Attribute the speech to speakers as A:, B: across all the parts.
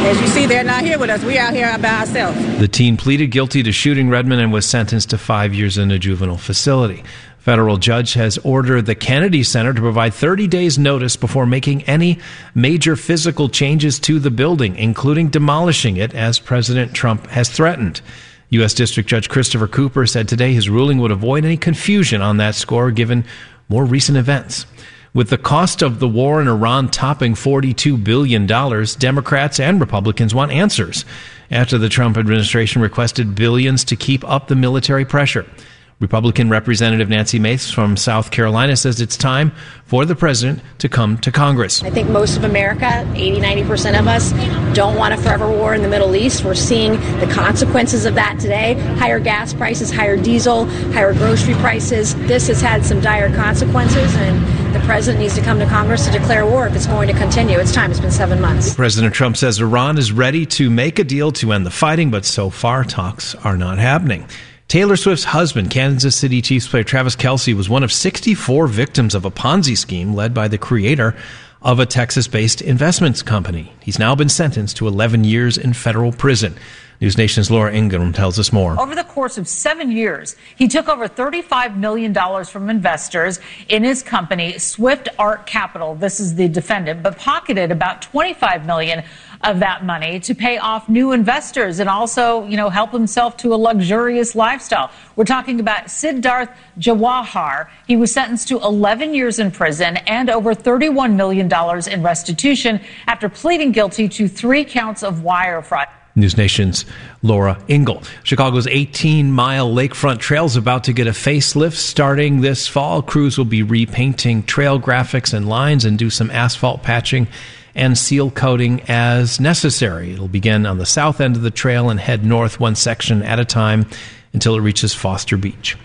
A: As you see, they're not here with us. We out here by ourselves.
B: The teen pleaded guilty to shooting Redmond and was sentenced to 5 years in a juvenile facility. Federal judge has ordered the Kennedy Center to provide 30 days notice before making any major physical changes to the building, including demolishing it, as President Trump has threatened. U.S. District Judge Christopher Cooper said today his ruling would avoid any confusion on that score given more recent events. With the cost of the war in Iran topping $42 billion, Democrats and Republicans want answers after the Trump administration requested billions to keep up the military pressure. Republican Representative Nancy Mace from South Carolina says it's time for the president to come to Congress.
C: I think most of America, 80-90% of us, don't want a forever war in the Middle East. We're seeing the consequences of that today. Higher gas prices, higher diesel, higher grocery prices. This has had some dire consequences, and the president needs to come to Congress to declare war if it's going to continue. It's time. It's been 7 months.
B: President Trump says Iran is ready to make a deal to end the fighting, but so far talks are not happening. Taylor Swift's husband, Kansas City Chiefs player Travis Kelce, was one of 64 victims of a Ponzi scheme led by the creator of a Texas-based investments company. He's now been sentenced to 11 years in federal prison. News Nation's Laura Ingram tells us more.
D: Over the course of 7 years, he took over $35 million from investors in his company, Swift Art Capital. This is the defendant, but pocketed about $25 million of that money to pay off new investors and also, help himself to a luxurious lifestyle. We're talking about Siddharth Jawahar. He was sentenced to 11 years in prison and over $31 million in restitution after pleading guilty to 3 counts of wire fraud.
B: News Nation's Laura Ingle. Chicago's 18-mile lakefront trail is about to get a facelift starting this fall. Crews will be repainting trail graphics and lines and do some asphalt patching and seal coating as necessary. It'll begin on the south end of the trail and head north one section at a time until it reaches Foster Beach.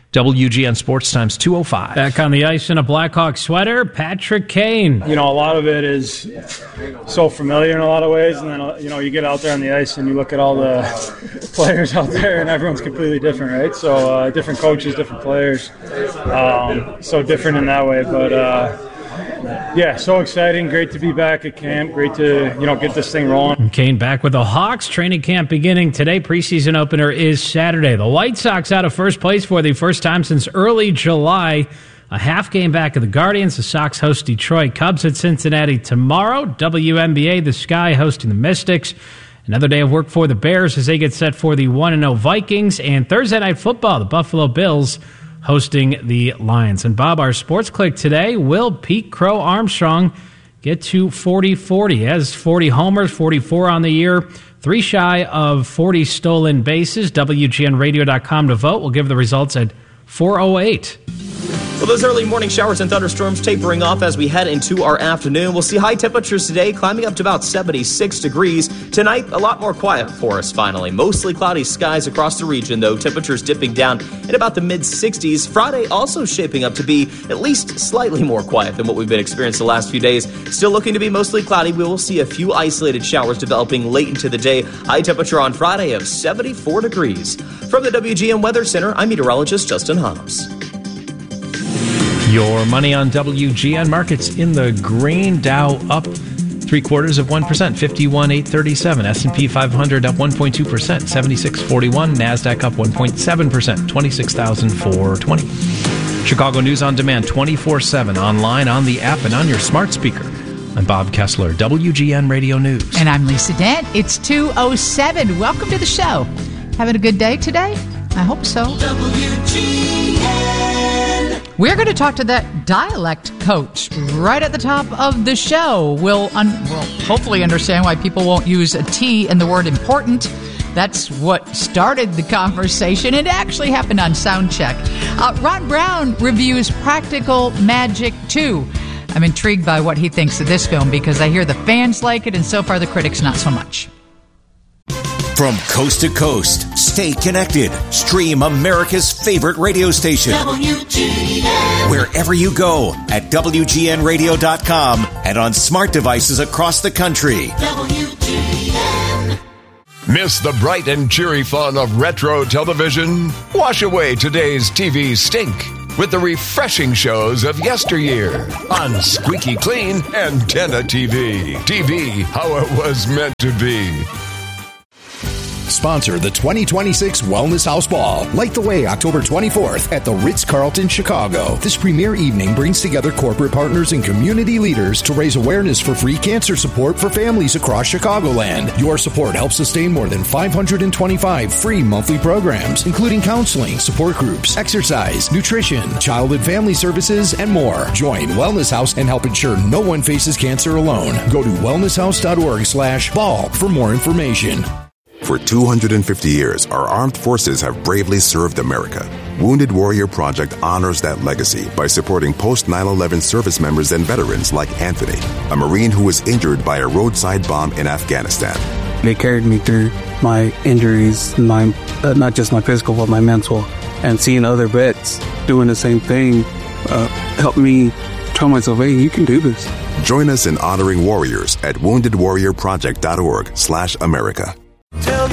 B: WGN Sports Times 2:05.
E: Back on the ice in a Blackhawk sweater, Patrick Kane.
F: A lot of it is so familiar in a lot of ways, and then, you get out there on the ice and you look at all the players out there and everyone's completely different, right? So different coaches, different players, so different in that way, but so exciting. Great to be back at camp. Great to, get this thing rolling.
E: Kane back with the Hawks. Training camp beginning today. Preseason opener is Saturday. The White Sox out of first place for the first time since early July. A half game back of the Guardians. The Sox host Detroit. Cubs at Cincinnati tomorrow. WNBA, the Sky hosting the Mystics. Another day of work for the Bears as they get set for the 1-0 Vikings. And Thursday Night Football, the Buffalo Bills hosting the Lions. And Bob, our sports click today, will Pete Crow Armstrong get to 40-40? He has 40 homers, 44 on the year, 3 shy of 40 stolen bases. WGNradio.com to vote. We'll give the results at 4:08.
G: Well, those early morning showers and thunderstorms tapering off as we head into our afternoon. We'll see high temperatures today climbing up to about 76 degrees. Tonight, a lot more quiet for us finally. Mostly cloudy skies across the region, though. Temperatures dipping down in about the mid-60s. Friday also shaping up to be at least slightly more quiet than what we've been experiencing the last few days. Still looking to be mostly cloudy. We will see a few isolated showers developing late into the day. High temperature on Friday of 74 degrees. From the WGN Weather Center, I'm meteorologist Justin Hobbs.
B: Your money on WGN markets in the green. Dow up 0.75%, 51,837. S&P 500 up 1.2%, 7641. Nasdaq up 1.7%, 26,420. Chicago News on Demand 24/7 online, on the app, and on your smart speaker. I'm Bob Kessler, WGN Radio News.
H: And I'm Lisa Dent. It's 2:07. Welcome to the show. Having a good day today? I hope so. WGN. We're going to talk to that dialect coach right at the top of the show. We'll hopefully understand why people won't use a T in the word important. That's what started the conversation. It actually happened on Soundcheck. Ron Brown reviews Practical Magic 2. I'm intrigued by what he thinks of this film because I hear the fans like it and so far the critics not so much.
I: From coast to coast, stay connected. Stream America's favorite radio station. WGN. Wherever you go at WGNradio.com and on smart devices across the country. WGN.
J: Miss the bright and cheery fun of retro television? Wash away today's TV stink with the refreshing shows of yesteryear on Squeaky Clean Antenna TV. TV, how it was meant to be.
K: Sponsor the 2026 Wellness House Ball. Light the way October 24th at the Ritz-Carlton, Chicago. This premier evening brings together corporate partners and community leaders to raise awareness for free cancer support for families across Chicagoland. Your support helps sustain more than 525 free monthly programs, including counseling, support groups, exercise, nutrition, child and family services, and more. Join Wellness House and help ensure no one faces cancer alone. Go to wellnesshouse.org/ball for more information.
L: For 250 years, our armed forces have bravely served America. Wounded Warrior Project honors that legacy by supporting post-9/11 service members and veterans like Anthony, a Marine who was injured by a roadside bomb in Afghanistan.
M: They carried me through my injuries, not just my physical, but my mental. And seeing other vets doing the same thing helped me tell myself, hey, you can do this.
L: Join us in honoring warriors at woundedwarriorproject.org/America.
N: Tell